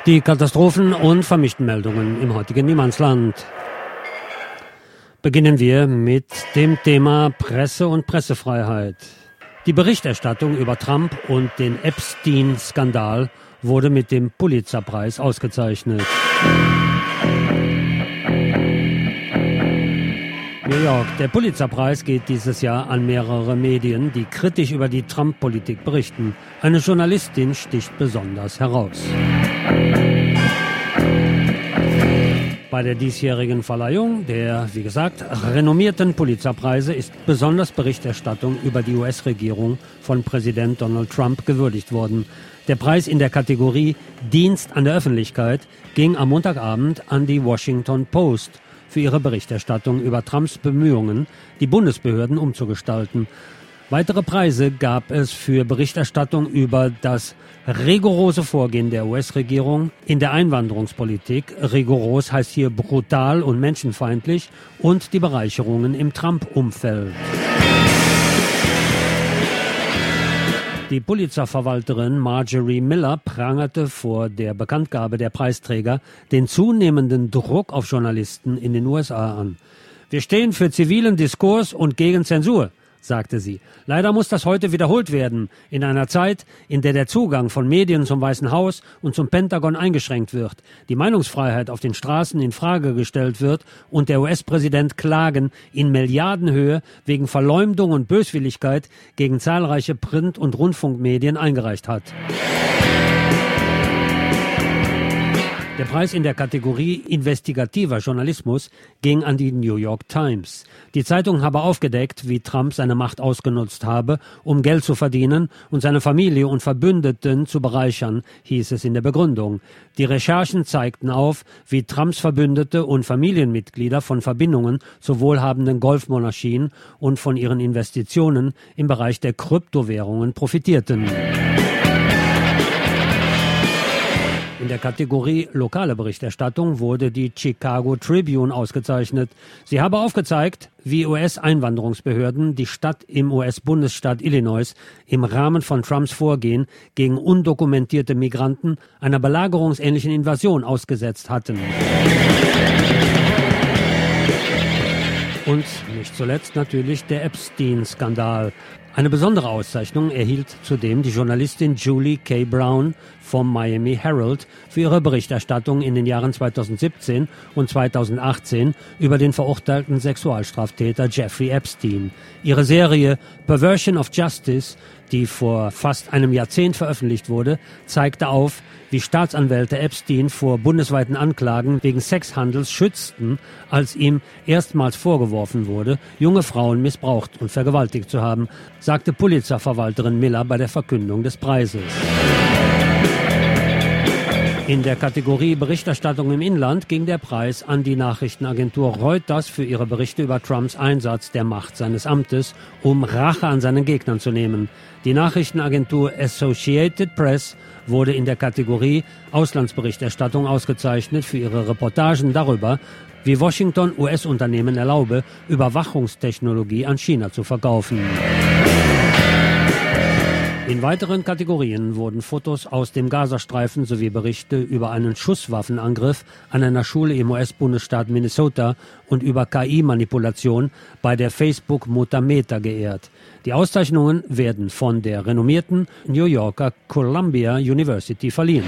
Die Katastrophen und Vermisstenmeldungen im heutigen Niemandsland. Beginnen wir mit dem Thema Presse und Pressefreiheit. Die Berichterstattung über Trump und den Epstein-Skandal wurde mit dem Pulitzerpreis ausgezeichnet. New York. Der Pulitzerpreis geht dieses Jahr an mehrere Medien, die kritisch über die Trump-Politik berichten. Eine Journalistin sticht besonders heraus. Bei der diesjährigen Verleihung der, wie gesagt, renommierten Pulitzerpreise ist besonders Berichterstattung über die US-Regierung von Präsident Donald Trump gewürdigt worden. Der Preis in der Kategorie Dienst an der Öffentlichkeit ging am Montagabend an die Washington Post für ihre Berichterstattung über Trumps Bemühungen, die Bundesbehörden umzugestalten. Weitere Preise gab es für Berichterstattung über das rigorose Vorgehen der US-Regierung in der Einwanderungspolitik. Rigoros heißt hier brutal und menschenfeindlich, und die Bereicherungen im Trump-Umfeld. Die Pulitzer-Verwalterin Marjorie Miller prangerte vor der Bekanntgabe der Preisträger den zunehmenden Druck auf Journalisten in den USA an. Wir stehen für zivilen Diskurs und gegen Zensur, sagte sie. Leider muss das heute wiederholt werden, in einer Zeit, in der der Zugang von Medien zum Weißen Haus und zum Pentagon eingeschränkt wird, die Meinungsfreiheit auf den Straßen in Frage gestellt wird und der US-Präsident Klagen in Milliardenhöhe wegen Verleumdung und Böswilligkeit gegen zahlreiche Print- und Rundfunkmedien eingereicht hat. Der Preis in der Kategorie Investigativer Journalismus ging an die New York Times. Die Zeitung habe aufgedeckt, wie Trump seine Macht ausgenutzt habe, um Geld zu verdienen und seine Familie und Verbündeten zu bereichern, hieß es in der Begründung. Die Recherchen zeigten auf, wie Trumps Verbündete und Familienmitglieder von Verbindungen zu wohlhabenden Golfmonarchien und von ihren Investitionen im Bereich der Kryptowährungen profitierten. In der Kategorie Lokale Berichterstattung wurde die Chicago Tribune ausgezeichnet. Sie habe aufgezeigt, wie US-Einwanderungsbehörden die Stadt im US-Bundesstaat Illinois im Rahmen von Trumps Vorgehen gegen undokumentierte Migranten einer belagerungsähnlichen Invasion ausgesetzt hatten. Und nicht zuletzt natürlich der Epstein-Skandal. Eine besondere Auszeichnung erhielt zudem die Journalistin Julie K. Brown vom Miami Herald für ihre Berichterstattung in den Jahren 2017 und 2018 über den verurteilten Sexualstraftäter Jeffrey Epstein. Ihre Serie Perversion of Justice, die vor fast einem Jahrzehnt veröffentlicht wurde, zeigte auf, wie Staatsanwälte Epstein vor bundesweiten Anklagen wegen Sexhandels schützten, als ihm erstmals vorgeworfen wurde, junge Frauen missbraucht und vergewaltigt zu haben, sagte Pulitzer-Verwalterin Miller bei der Verkündung des Preises. In der Kategorie Berichterstattung im Inland ging der Preis an die Nachrichtenagentur Reuters für ihre Berichte über Trumps Einsatz der Macht seines Amtes, um Rache an seinen Gegnern zu nehmen. Die Nachrichtenagentur Associated Press wurde in der Kategorie Auslandsberichterstattung ausgezeichnet für ihre Reportagen darüber, wie Washington US-Unternehmen erlaube, Überwachungstechnologie an China zu verkaufen. In weiteren Kategorien wurden Fotos aus dem Gazastreifen sowie Berichte über einen Schusswaffenangriff an einer Schule im US-Bundesstaat Minnesota und über KI-Manipulation bei der Facebook-Mutter Meta geehrt. Die Auszeichnungen werden von der renommierten New Yorker Columbia University verliehen.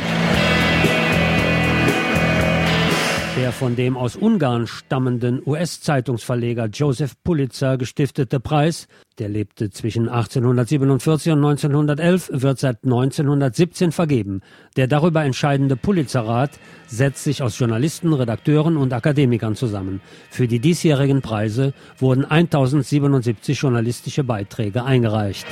Der von dem aus Ungarn stammenden US-Zeitungsverleger Joseph Pulitzer gestiftete Preis, der lebte zwischen 1847 und 1911, wird seit 1917 vergeben. Der darüber entscheidende Pulitzerrat setzt sich aus Journalisten, Redakteuren und Akademikern zusammen. Für die diesjährigen Preise wurden 1077 journalistische Beiträge eingereicht.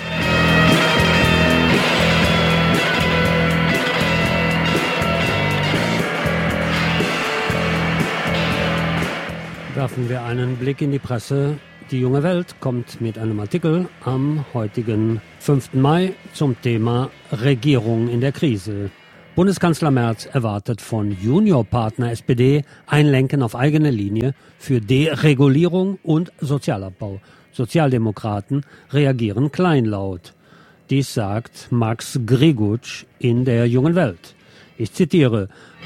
Werfen wir einen Blick in die Presse. Die Junge Welt kommt mit einem Artikel am heutigen 5. Mai zum Thema Regierung in der Krise. Bundeskanzler Merz erwartet von Juniorpartner SPD Einlenken auf eigene Linie für Deregulierung und Sozialabbau. Sozialdemokraten reagieren kleinlaut. Dies sagt Max Grigutsch in der Jungen Welt. Ich zitiere: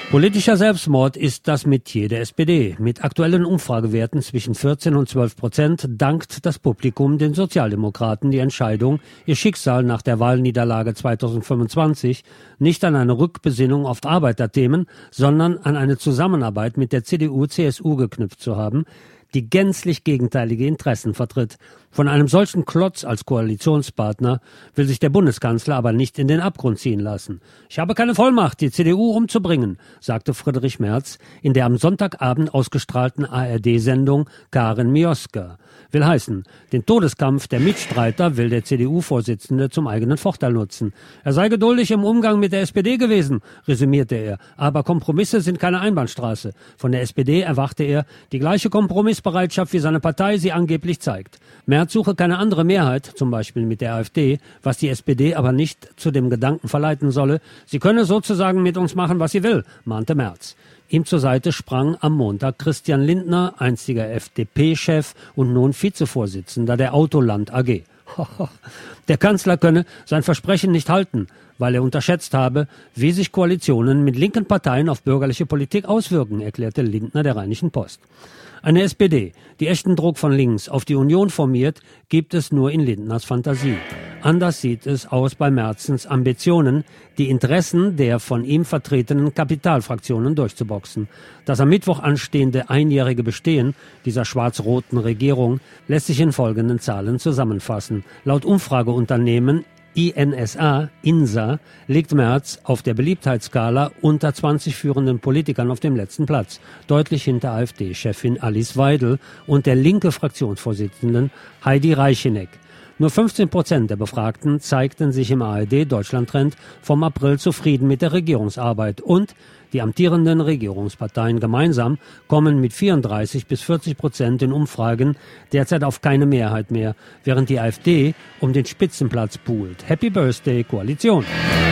Politischer Selbstmord ist das Metier der SPD. Mit aktuellen Umfragewerten zwischen 14 und 12% dankt das Publikum den Sozialdemokraten die Entscheidung, ihr Schicksal nach der Wahlniederlage 2025 nicht an eine Rückbesinnung auf Arbeiterthemen, sondern an eine Zusammenarbeit mit der CDU-CSU geknüpft zu haben, die gänzlich gegenteilige Interessen vertritt. Von einem solchen Klotz als Koalitionspartner will sich der Bundeskanzler aber nicht in den Abgrund ziehen lassen. Ich habe keine Vollmacht, die CDU umzubringen, sagte Friedrich Merz in der am Sonntagabend ausgestrahlten ARD-Sendung Karin Mioska. Will heißen, den Todeskampf der Mitstreiter will der CDU-Vorsitzende zum eigenen Vorteil nutzen. Er sei geduldig im Umgang mit der SPD gewesen, resümierte er. Aber Kompromisse sind keine Einbahnstraße. Von der SPD erwarte er die gleiche Kompromissbereitschaft, wie seine Partei sie angeblich zeigt. Merz suche keine andere Mehrheit, zum Beispiel mit der AfD, was die SPD aber nicht zu dem Gedanken verleiten solle, sie könne sozusagen mit uns machen, was sie will, mahnte Merz. Ihm zur Seite sprang am Montag Christian Lindner, einstiger FDP-Chef und nun Vizevorsitzender der Autoland AG. Der Kanzler könne sein Versprechen nicht halten, weil er unterschätzt habe, wie sich Koalitionen mit linken Parteien auf bürgerliche Politik auswirken, erklärte Lindner der Rheinischen Post. Eine SPD, die echten Druck von links auf die Union formiert, gibt es nur in Lindners Fantasie. Anders sieht es aus bei Merzens Ambitionen, die Interessen der von ihm vertretenen Kapitalfraktionen durchzuboxen. Das am Mittwoch anstehende einjährige Bestehen dieser schwarz-roten Regierung lässt sich in folgenden Zahlen zusammenfassen. Laut Umfrageunternehmen INSA liegt Merz auf der Beliebtheitsskala unter 20 führenden Politikern auf dem letzten Platz, deutlich hinter AfD-Chefin Alice Weidel und der linke Fraktionsvorsitzenden Heidi Reicheneck. Nur 15% der Befragten zeigten sich im ARD-Deutschland-Trend vom April zufrieden mit der Regierungsarbeit und die amtierenden Regierungsparteien gemeinsam kommen mit 34-40% in Umfragen derzeit auf keine Mehrheit mehr, während die AfD um den Spitzenplatz buhlt. Happy Birthday, Koalition!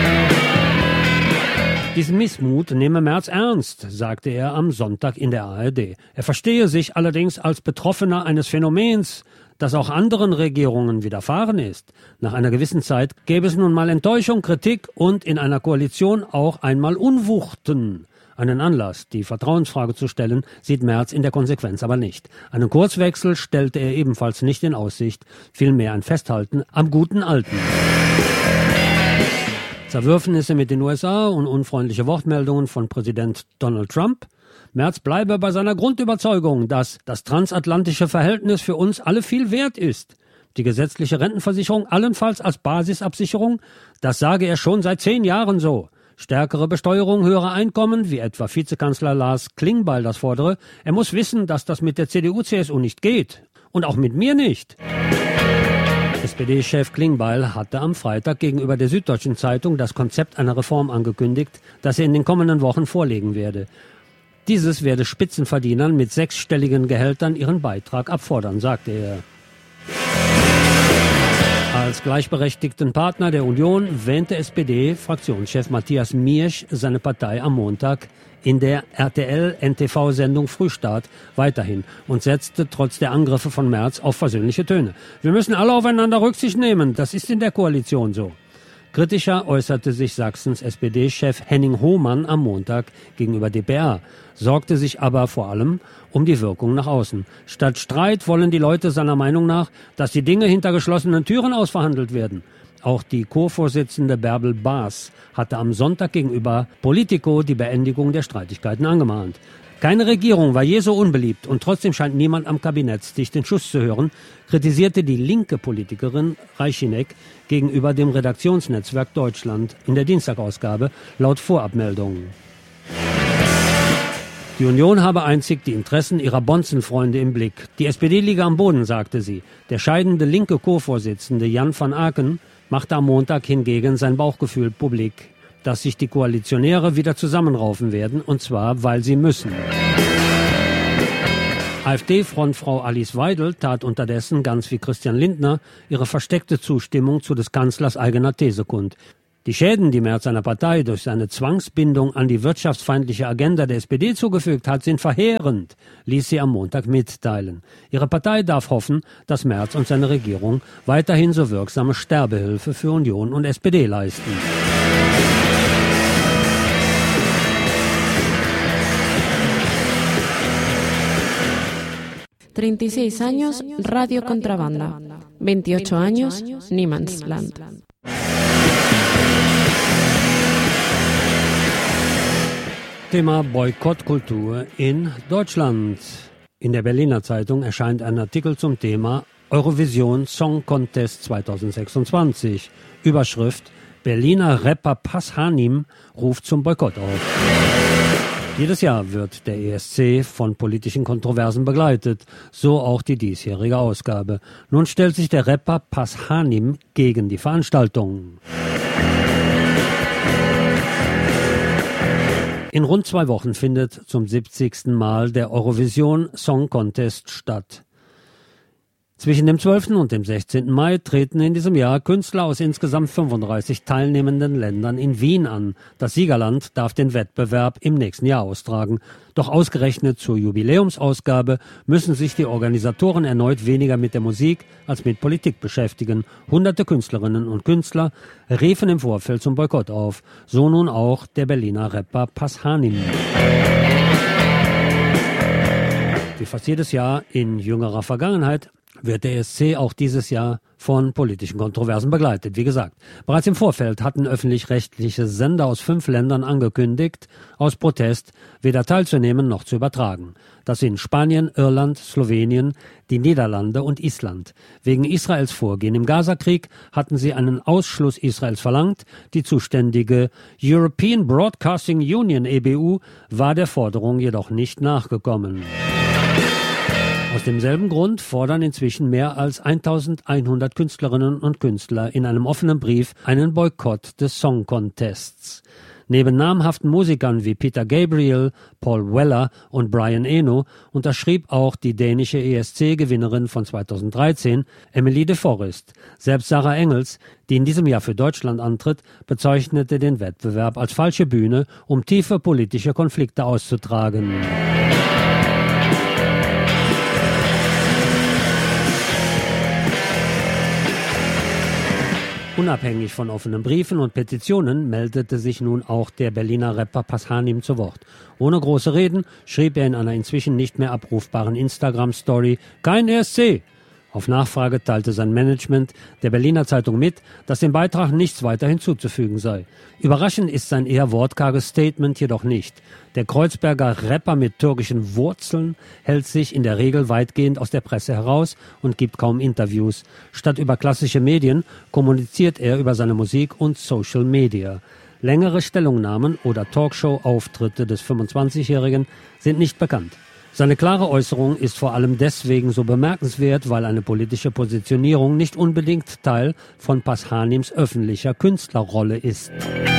Diesen Missmut nehme Merz ernst, sagte er am Sonntag in der ARD. Er verstehe sich allerdings als Betroffener eines Phänomens, das auch anderen Regierungen widerfahren ist. Nach einer gewissen Zeit gäbe es nun mal Enttäuschung, Kritik und in einer Koalition auch einmal Unwuchten. Einen Anlass, die Vertrauensfrage zu stellen, sieht Merz in der Konsequenz aber nicht. Einen Kurswechsel stellte er ebenfalls nicht in Aussicht, vielmehr ein Festhalten am guten Alten. Zerwürfnisse mit den USA und unfreundliche Wortmeldungen von Präsident Donald Trump. Merz bleibe bei seiner Grundüberzeugung, dass das transatlantische Verhältnis für uns alle viel wert ist. Die gesetzliche Rentenversicherung allenfalls als Basisabsicherung, das sage er schon seit 10 Jahren so. Stärkere Besteuerung höherer Einkommen, wie etwa Vizekanzler Lars Klingbeil das fordere. Er muss wissen, dass das mit der CDU-CSU nicht geht. Und auch mit mir nicht. SPD-Chef Klingbeil hatte am Freitag gegenüber der Süddeutschen Zeitung das Konzept einer Reform angekündigt, das er in den kommenden Wochen vorlegen werde. Dieses werde Spitzenverdienern mit 6-stelligen Gehältern ihren Beitrag abfordern, sagte er. Als gleichberechtigten Partner der Union wähnte SPD-Fraktionschef Matthias Miersch seine Partei am Montag in der RTL-NTV-Sendung Frühstart weiterhin und setzte trotz der Angriffe von Merz auf versöhnliche Töne. Wir müssen alle aufeinander Rücksicht nehmen, das ist in der Koalition so. Kritischer äußerte sich Sachsens SPD-Chef Henning Hohmann am Montag gegenüber dpa, sorgte sich aber vor allem um die Wirkung nach außen. Statt Streit wollen die Leute seiner Meinung nach, dass die Dinge hinter geschlossenen Türen ausverhandelt werden. Auch die Co-Vorsitzende Bärbel Baas hatte am Sonntag gegenüber Politico die Beendigung der Streitigkeiten angemahnt. Keine Regierung war je so unbeliebt und trotzdem scheint niemand am Kabinettstisch den Schuss zu hören, kritisierte die linke Politikerin Reicheneck gegenüber dem Redaktionsnetzwerk Deutschland in der Dienstagausgabe laut Vorabmeldungen. Die Union habe einzig die Interessen ihrer Bonzenfreunde im Blick. Die SPD liege am Boden, sagte sie. Der scheidende linke Co-Vorsitzende Jan van Aken machte am Montag hingegen sein Bauchgefühl publik, dass sich die Koalitionäre wieder zusammenraufen werden, und zwar, weil sie müssen. AfD-Frontfrau Alice Weidel tat unterdessen, ganz wie Christian Lindner, ihre versteckte Zustimmung zu des Kanzlers eigener These kund. Die Schäden, die Merz seiner Partei durch seine Zwangsbindung an die wirtschaftsfeindliche Agenda der SPD zugefügt hat, sind verheerend, ließ sie am Montag mitteilen. Ihre Partei darf hoffen, dass Merz und seine Regierung weiterhin so wirksame Sterbehilfe für Union und SPD leisten. 36 años, Radio Contrabanda. 28 años, Niemandsland. Thema Boykottkultur in Deutschland. In der Berliner Zeitung erscheint ein Artikel zum Thema Eurovision Song Contest 2026. Überschrift: Berliner Rapper Pashanim ruft zum Boykott auf. Jedes Jahr wird der ESC von politischen Kontroversen begleitet, so auch die diesjährige Ausgabe. Nun stellt sich der Rapper Pashanim gegen die Veranstaltung. In rund 2 Wochen findet zum 70. Mal der Eurovision Song Contest statt. Zwischen dem 12. und dem 16. Mai treten in diesem Jahr Künstler aus insgesamt 35 teilnehmenden Ländern in Wien an. Das Siegerland darf den Wettbewerb im nächsten Jahr austragen. Doch ausgerechnet zur Jubiläumsausgabe müssen sich die Organisatoren erneut weniger mit der Musik als mit Politik beschäftigen. Hunderte Künstlerinnen und Künstler riefen im Vorfeld zum Boykott auf. So nun auch der Berliner Rapper Pashanim. Wie fast jedes Jahr in jüngerer Vergangenheit wird der ESC auch dieses Jahr von politischen Kontroversen begleitet. Wie gesagt, bereits im Vorfeld hatten öffentlich-rechtliche Sender aus 5 Ländern angekündigt, aus Protest weder teilzunehmen noch zu übertragen. Das sind Spanien, Irland, Slowenien, die Niederlande und Island. Wegen Israels Vorgehen im Gazakrieg hatten sie einen Ausschluss Israels verlangt. Die zuständige European Broadcasting Union (EBU) war der Forderung jedoch nicht nachgekommen. Aus demselben Grund fordern inzwischen mehr als 1100 Künstlerinnen und Künstler in einem offenen Brief einen Boykott des Song Contests. Neben namhaften Musikern wie Peter Gabriel, Paul Weller und Brian Eno unterschrieb auch die dänische ESC-Gewinnerin von 2013, Emily de Forest. Selbst Sarah Engels, die in diesem Jahr für Deutschland antritt, bezeichnete den Wettbewerb als falsche Bühne, um tiefe politische Konflikte auszutragen. Unabhängig von offenen Briefen und Petitionen meldete sich nun auch der Berliner Rapper Pashanim zu Wort. Ohne große Reden schrieb er in einer inzwischen nicht mehr abrufbaren Instagram-Story: Kein ESC! Auf Nachfrage teilte sein Management der Berliner Zeitung mit, dass dem Beitrag nichts weiter hinzuzufügen sei. Überraschend ist sein eher wortkarges Statement jedoch nicht. Der Kreuzberger Rapper mit türkischen Wurzeln hält sich in der Regel weitgehend aus der Presse heraus und gibt kaum Interviews. Statt über klassische Medien kommuniziert er über seine Musik und Social Media. Längere Stellungnahmen oder Talkshow-Auftritte des 25-Jährigen sind nicht bekannt. Seine klare Äußerung ist vor allem deswegen so bemerkenswert, weil eine politische Positionierung nicht unbedingt Teil von Pashanims öffentlicher Künstlerrolle ist.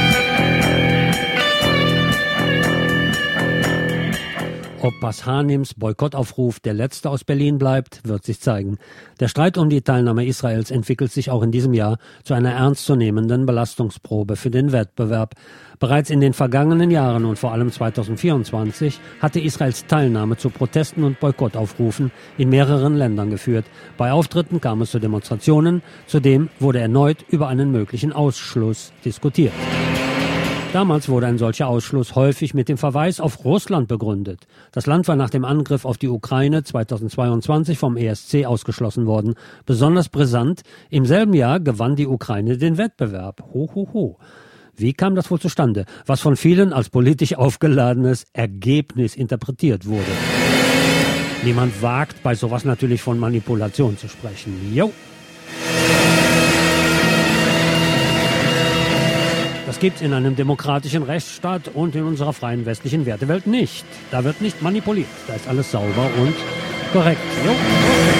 Ob Pashanims Boykottaufruf der letzte aus Berlin bleibt, wird sich zeigen. Der Streit um die Teilnahme Israels entwickelt sich auch in diesem Jahr zu einer ernstzunehmenden Belastungsprobe für den Wettbewerb. Bereits in den vergangenen Jahren und vor allem 2024 hatte Israels Teilnahme zu Protesten und Boykottaufrufen in mehreren Ländern geführt. Bei Auftritten kam es zu Demonstrationen. Zudem wurde erneut über einen möglichen Ausschluss diskutiert. Damals wurde ein solcher Ausschluss häufig mit dem Verweis auf Russland begründet. Das Land war nach dem Angriff auf die Ukraine 2022 vom ESC ausgeschlossen worden. Besonders brisant: im selben Jahr gewann die Ukraine den Wettbewerb. Wie kam das wohl zustande, was von vielen als politisch aufgeladenes Ergebnis interpretiert wurde? Niemand wagt bei sowas natürlich von Manipulation zu sprechen. Das gibt's in einem demokratischen Rechtsstaat und in unserer freien westlichen Wertewelt nicht. Da wird nicht manipuliert. Da ist alles sauber und korrekt.